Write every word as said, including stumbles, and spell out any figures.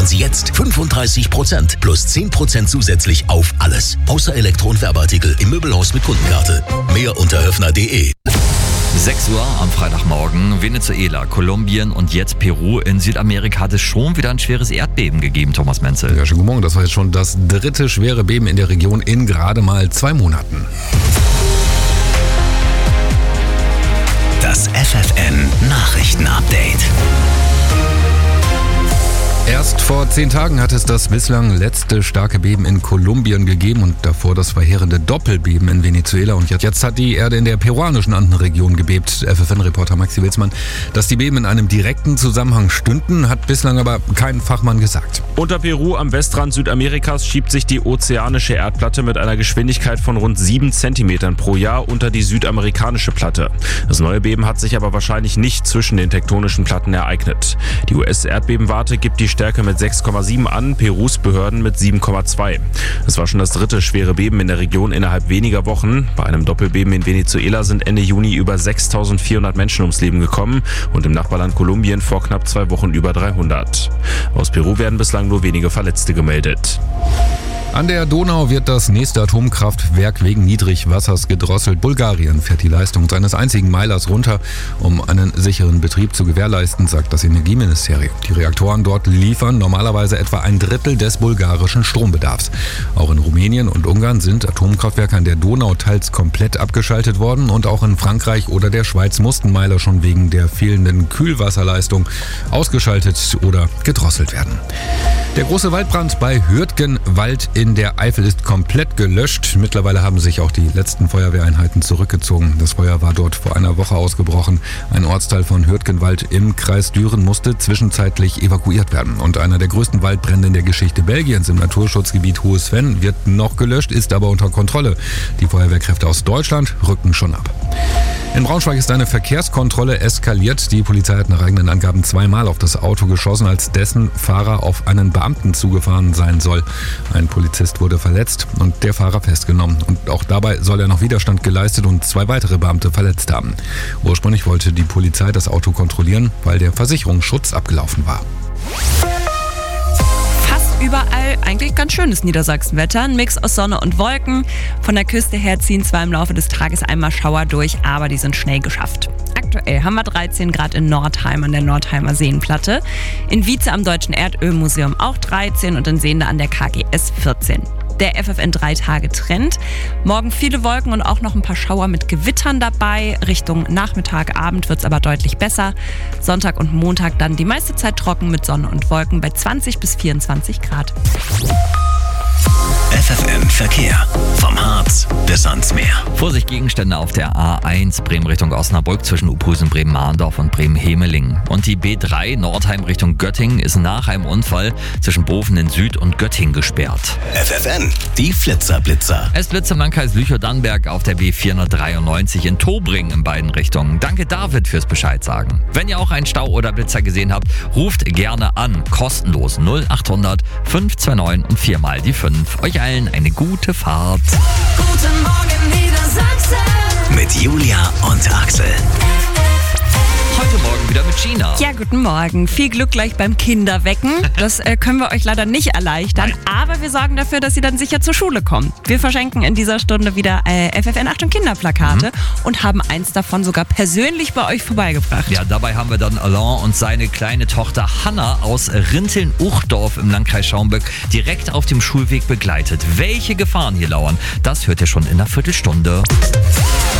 sparen Sie jetzt fünfunddreißig Prozent plus zehn Prozent zusätzlich auf alles. Außer Elektro- und Werbeartikel im Möbelhaus mit Kundenkarte. Mehr unter höfner punkt de. sechs Uhr am Freitagmorgen. Venezuela, Kolumbien und jetzt Peru. In Südamerika hat es schon wieder ein schweres Erdbeben gegeben, Thomas Menzel. Ja, schönen guten Morgen. Das war jetzt schon das dritte schwere Beben in der Region in gerade mal zwei Monaten. Das F F N Nachrichten-Update. Erst vor zehn Tagen hat es das bislang letzte starke Beben in Kolumbien gegeben und davor das verheerende Doppelbeben in Venezuela. Und jetzt hat die Erde in der peruanischen Andenregion gebebt. F F N-Reporter Maxi Wilsmann. Dass die Beben in einem direkten Zusammenhang stünden, hat bislang aber kein Fachmann gesagt. Unter Peru am Westrand Südamerikas schiebt sich die ozeanische Erdplatte mit einer Geschwindigkeit von rund sieben Zentimetern pro Jahr unter die südamerikanische Platte. Das neue Beben hat sich aber wahrscheinlich nicht zwischen den tektonischen Platten ereignet. Die U S-Erdbebenwarte gibt die Stärke mit sechs Komma sieben an, Perus Behörden mit sieben Komma zwei. Es war schon das dritte schwere Beben in der Region innerhalb weniger Wochen. Bei einem Doppelbeben in Venezuela sind Ende Juni über sechstausendvierhundert Menschen ums Leben gekommen und im Nachbarland Kolumbien vor knapp zwei Wochen über dreihundert. Aus Peru werden bislang nur wenige Verletzte gemeldet. An der Donau wird das nächste Atomkraftwerk wegen Niedrigwassers gedrosselt. Bulgarien fährt die Leistung seines einzigen Meilers runter, um einen sicheren Betrieb zu gewährleisten, sagt das Energieministerium. Die Reaktoren dort liefern normalerweise etwa ein Drittel des bulgarischen Strombedarfs. Auch in Rumänien und Ungarn sind Atomkraftwerke an der Donau teils komplett abgeschaltet worden und auch in Frankreich oder der Schweiz mussten Meiler schon wegen der fehlenden Kühlwasserleistung ausgeschaltet oder gedrosselt werden. Der große Waldbrand bei Hürtgenwald in der Eifel ist komplett gelöscht. Mittlerweile haben sich auch die letzten Feuerwehreinheiten zurückgezogen. Das Feuer war dort vor einer Woche ausgebrochen. Ein Ortsteil von Hürtgenwald im Kreis Düren musste zwischenzeitlich evakuiert werden. Und einer der größten Waldbrände in der Geschichte Belgiens im Naturschutzgebiet Hohes Venn wird noch gelöscht, ist aber unter Kontrolle. Die Feuerwehrkräfte aus Deutschland rücken schon ab. In Braunschweig ist eine Verkehrskontrolle eskaliert. Die Polizei hat nach eigenen Angaben zweimal auf das Auto geschossen, als dessen Fahrer auf einen Beamten zugefahren sein soll. Ein Polizist wurde verletzt und der Fahrer festgenommen. Und auch dabei soll er noch Widerstand geleistet und zwei weitere Beamte verletzt haben. Ursprünglich wollte die Polizei das Auto kontrollieren, weil der Versicherungsschutz abgelaufen war. Überall eigentlich ganz schönes Niedersachsenwetter, ein Mix aus Sonne und Wolken. Von der Küste her ziehen zwar im Laufe des Tages einmal Schauer durch, aber die sind schnell geschafft. Aktuell haben wir dreizehn Grad in Nordheim an der Nordheimer Seenplatte, in Wietze am Deutschen Erdölmuseum auch dreizehn und in Sehnde an der K G S vierzehn. Der F F N drei Tage Trend. Morgen viele Wolken und auch noch ein paar Schauer mit Gewittern dabei. Richtung Nachmittag, Abend wird es aber deutlich besser. Sonntag und Montag dann die meiste Zeit trocken mit Sonne und Wolken bei zwanzig bis vierundzwanzig Grad. F F N Verkehr. Vom Harz bis ans Meer. Vorsicht, Gegenstände auf der A eins Bremen Richtung Osnabrück zwischen Uphusen, Bremen-Mahndorf und Bremen-Hemeling. Und die B drei Nordheim Richtung Göttingen ist nach einem Unfall zwischen Boven in Süd und Göttingen gesperrt. F F N, die Flitzer-Blitzer. Es blitzt im Landkreis Lüchow-Dannenberg auf der B vierhundertdreiundneunzig in Tobringen in beiden Richtungen. Danke David fürs Bescheid sagen. Wenn ihr auch einen Stau oder Blitzer gesehen habt, ruft gerne an. Kostenlos null achthundert fünf zwei neun und viermal die fünf. Euch allen eine gute Fahrt. Guten Morgen Niedersachsen. Mit Julia und Axel. Heute Morgen wieder mit Gina. Ja, guten Morgen. Viel Glück gleich beim Kinderwecken. Das äh, können wir euch leider nicht erleichtern, Nein. aber wir sorgen dafür, dass sie dann sicher zur Schule kommen. Wir verschenken in dieser Stunde wieder äh, F F N Achtung Kinderplakate mhm. und haben eins davon sogar persönlich bei euch vorbeigebracht. Ja, dabei haben wir dann Alain und seine kleine Tochter Hanna aus Rinteln-Uchdorf im Landkreis Schaumburg direkt auf dem Schulweg begleitet. Welche Gefahren hier lauern, das hört ihr schon in einer Viertelstunde.